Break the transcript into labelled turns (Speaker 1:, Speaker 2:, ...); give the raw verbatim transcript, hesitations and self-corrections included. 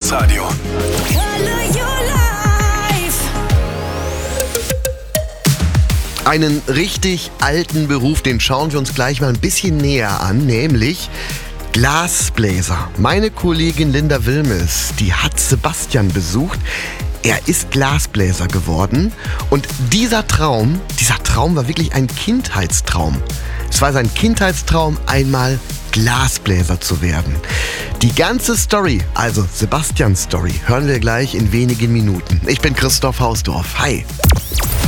Speaker 1: Live-Radio.
Speaker 2: Einen richtig alten Beruf, den schauen wir uns gleich mal ein bisschen näher an, nämlich Glasbläser. Meine Kollegin Linda Wilmes, die hat Sebastian besucht. Er ist Glasbläser geworden und dieser Traum, dieser Traum war wirklich ein Kindheitstraum. Es war sein Kindheitstraum, einmal Glasbläser zu werden. Die ganze Story, also Sebastians Story, hören wir gleich in wenigen Minuten. Ich bin Christoph Hausdorf. Hi!